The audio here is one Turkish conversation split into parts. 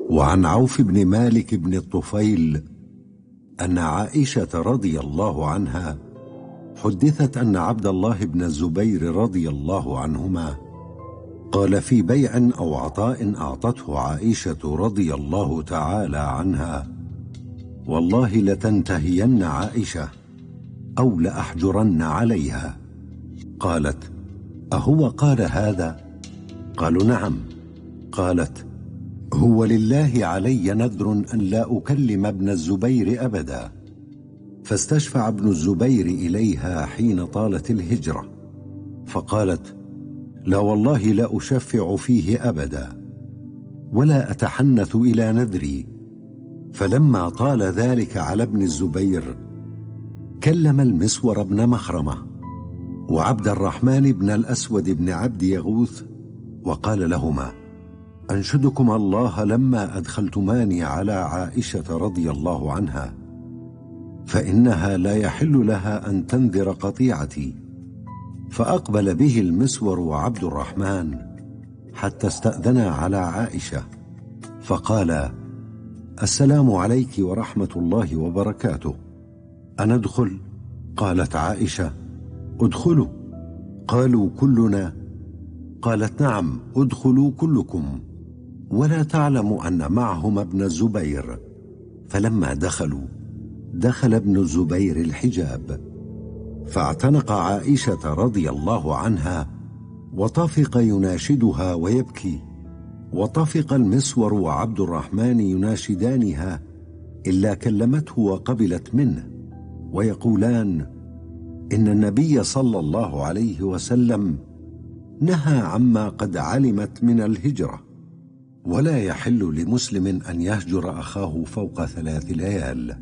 وعن عوف بن مالك بن الطفيل أن عائشة رضي الله عنها حدثت أن عبد الله بن الزبير رضي الله عنهما قال في بيع أو عطاء أعطته عائشة رضي الله تعالى عنها: والله لتنتهين عائشة أو لأحجرن عليها. قالت: أهو قال هذا؟ قالوا: نعم. قالت: هو لله علي نذر أن لا أكلم ابن الزبير أبدا. فاستشفع ابن الزبير إليها حين طالت الهجرة، فقالت: لا والله لا أشفع فيه أبدا، ولا أتحنث إلى نذري. فلما طال ذلك على ابن الزبير كلم المسور بن مخرمة وعبد الرحمن بن الأسود بن عبد يغوث، وقال لهما: أنشدكما الله لما أدخلتماني على عائشة رضي الله عنها، فإنها لا يحل لها أن تنذر قطيعتي. فأقبل به المسور وعبد الرحمن حتى استأذنا على عائشة، فقال: السلام عليك ورحمة الله وبركاته، أندخل؟ قالت عائشة: ادخلوا. قالوا: كلنا؟ قالت: نعم، ادخلوا كلكم، ولا تعلم أن معهم ابن الزبير. فلما دخلوا دخل ابن الزبير الحجاب، فاعتنق عائشة رضي الله عنها وطفق يناشدها ويبكي، وطفق المسور وعبد الرحمن يناشدانها، إلا كلمته وقبلت منه، ويقولان: إن النبي صلى الله عليه وسلم نهى عما قد علمت من الهجرة، ولا يحل لمسلم أن يهجر أخاه فوق 3 ليال.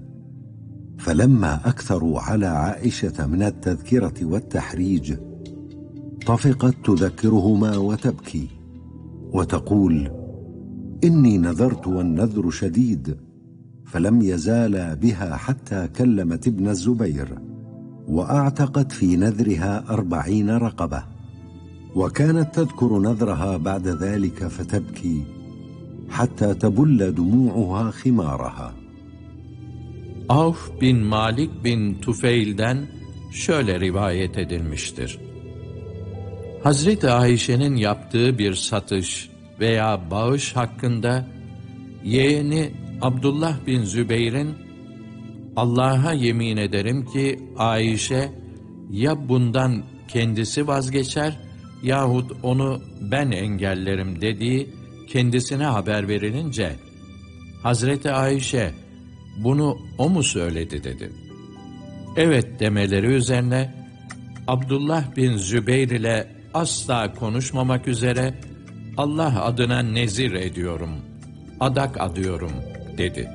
فلما أكثروا على عائشة من التذكرة والتحريج طفقت تذكرهما وتبكي وتقول: إني نذرت والنذر شديد. فلم يزالا بها حتى كلمت ابن الزبير، وأعتقت في نذرها 40 رقبة، وكانت تذكر نذرها بعد ذلك فتبكي حتى تبل دموعها خمارها. Avf bin Malik bin Tufeil'den şöyle rivayet edilmiştir. Hazreti Ayşe'nin yaptığı bir satış veya bağış hakkında yeğeni Abdullah bin Zübeyr'in "Allah'a yemin ederim ki Ayşe ya bundan kendisi vazgeçer yahut onu ben engellerim" dediği kendisine haber verilince Hazreti Ayşe "Bunu o mu söyledi?" dedi. Evet demeleri üzerine Abdullah bin Zübeyr ile asla konuşmamak üzere Allah adına nezir ediyorum, adak adıyorum dedi.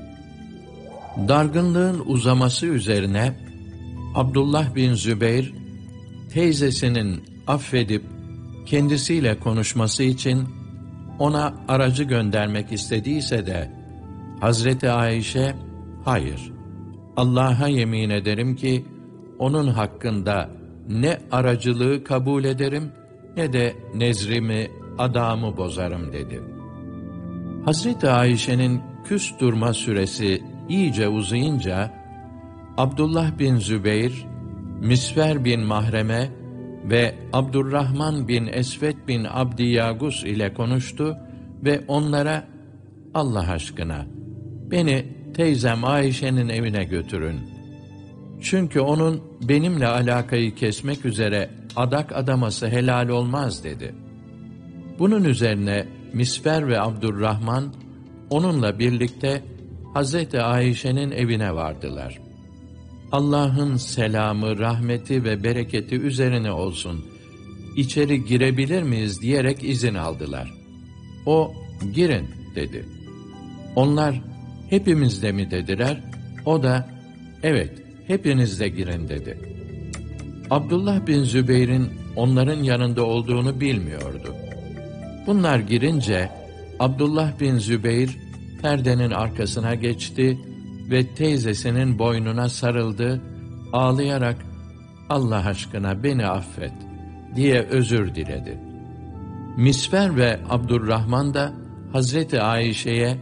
Dargınlığın uzaması üzerine Abdullah bin Zübeyr teyzesinin affedip kendisiyle konuşması için ona aracı göndermek istediyse de Hazreti Ayşe hayır, Allah'a yemin ederim ki onun hakkında ne aracılığı kabul ederim ne de nezrimi, adamı bozarım dedi. Hazreti Ayşe'nin küs durma süresi iyice uzayınca Abdullah bin Zübeyr, Misver bin Mahreme ve Abdurrahman bin Esved bin Abdi Yagus ile konuştu ve onlara Allah aşkına beni teyzem Ayşe'nin evine götürün. Çünkü onun benimle alakayı kesmek üzere adak adaması helal olmaz dedi. Bunun üzerine Misver ve Abdurrahman onunla birlikte Hazreti Ayşe'nin evine vardılar. Allah'ın selamı, rahmeti ve bereketi üzerine olsun, İçeri girebilir miyiz diyerek izin aldılar. O, girin dedi. Onlar, hepimiz de mi dediler? O da, evet, hepiniz de girin dedi. Abdullah bin Zübeyr'in onların yanında olduğunu bilmiyordu. Bunlar girince, Abdullah bin Zübeyr, perdenin arkasına geçti ve teyzesinin boynuna sarıldı, ağlayarak, Allah aşkına beni affet diye özür diledi. Misver ve Abdurrahman da Hazreti Ayşe'ye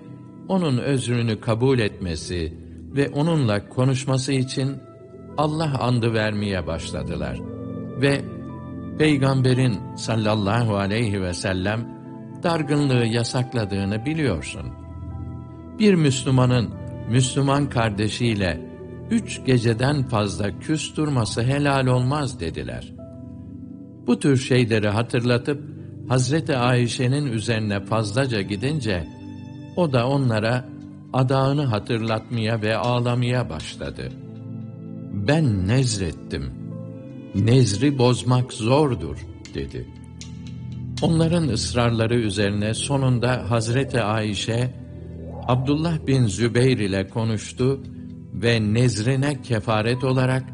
onun özrünü kabul etmesi ve onunla konuşması için Allah andı vermeye başladılar. Ve Peygamberin sallallahu aleyhi ve sellem dargınlığı yasakladığını biliyorsun. Bir Müslümanın Müslüman kardeşiyle 3 geceden fazla küs durması helal olmaz dediler. Bu tür şeyleri hatırlatıp Hazreti Ayşe'nin üzerine fazlaca gidince o da onlara adağını hatırlatmaya ve ağlamaya başladı. Ben nezrettim. Nezri bozmak zordur dedi. Onların ısrarları üzerine sonunda Hazreti Ayşe Abdullah bin Zübeyr ile konuştu ve nezrine kefaret olarak